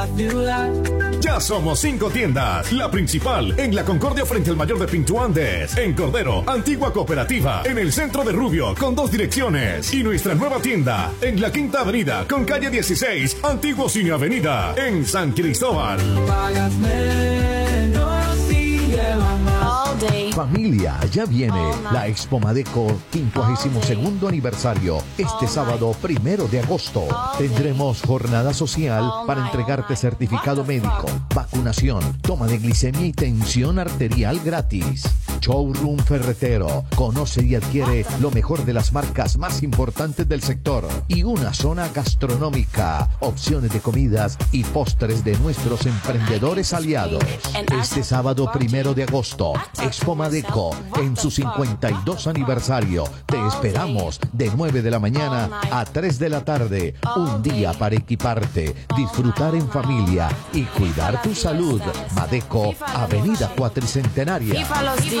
Ya somos 5 tiendas. La principal en La Concordia frente al Mayor de Pinto Andes. En Cordero, Antigua Cooperativa. En el centro de Rubio con 2 direcciones. Y nuestra nueva tienda en la Quinta Avenida con calle 16, Antiguo Cine Avenida. En San Cristóbal. Familia, ya viene la Expo Madeco 52º aniversario. Este sábado 1 de agosto tendremos jornada social para entregarte certificado médico, vacunación, toma de glicemia y tensión arterial gratis. Showroom Ferretero. Conoce y adquiere lo mejor de las marcas más importantes del sector. Y una zona gastronómica. Opciones de comidas y postres de nuestros emprendedores aliados. Este sábado 1 de agosto, Expo Madeco en su 52 aniversario. Te esperamos de 9 de la mañana a 3 de la tarde. Un día para equiparte, disfrutar en familia y cuidar tu salud. Madeco, Avenida Cuatricentenaria.